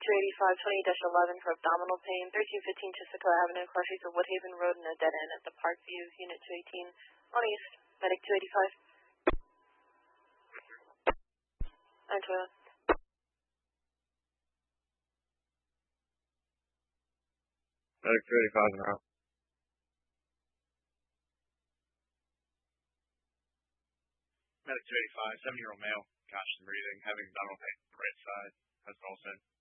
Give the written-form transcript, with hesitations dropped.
285, 20-11 for abdominal pain, 1315 Chisco Avenue, crossing for Woodhaven Road and a dead end at the Parkview, Unit 218, on East, Medic 285. And toilet. Medic 285 now. Medic 285, 7-year-old male, conscious and breathing, having abdominal pain on the right side, has an ulcer.